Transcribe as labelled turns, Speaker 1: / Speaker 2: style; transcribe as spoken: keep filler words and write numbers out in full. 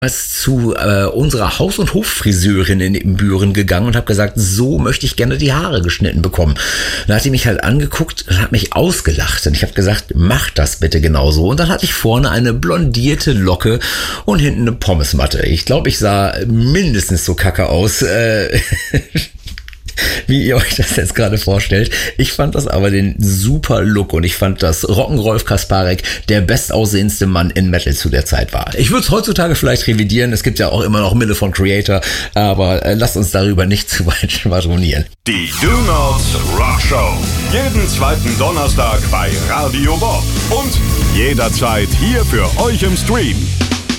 Speaker 1: zu äh, unserer Haus- und Hoffriseurin in Ibbenbüren gegangen und habe gesagt, so möchte ich gerne die Haare geschnitten bekommen. Dann hat sie mich halt angeguckt und hat mich ausgelacht und ich habe gesagt, mach das bitte genauso. Und dann hatte ich vorne eine blondierte Locke und hinten eine Pommesmatte. Ich glaube, ich sah mindestens so kacke aus, äh, wie ihr euch das jetzt gerade vorstellt. Ich fand das aber den super Look und ich fand, dass Rock'n'Rolf Kasparek der bestaussehendste Mann in Metal zu der Zeit war. Ich würde es heutzutage vielleicht revidieren, es gibt ja auch immer noch Mille von Creator, aber äh, lasst uns darüber nicht zu weit schwadronieren.
Speaker 2: Die Do Nots Rock Show. Jeden zweiten Donnerstag bei Radio Bob und jederzeit hier für euch im Stream.